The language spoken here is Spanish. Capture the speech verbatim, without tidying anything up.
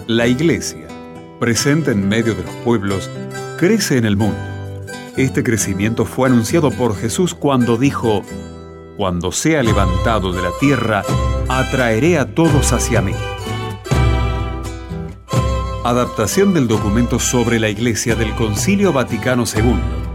La Iglesia, presente en medio de los pueblos, crece en el mundo. Este crecimiento fue anunciado por Jesús cuando dijo: «Cuando sea levantado de la tierra, atraeré a todos hacia mí». Adaptación del documento sobre la Iglesia del Concilio Vaticano segundo.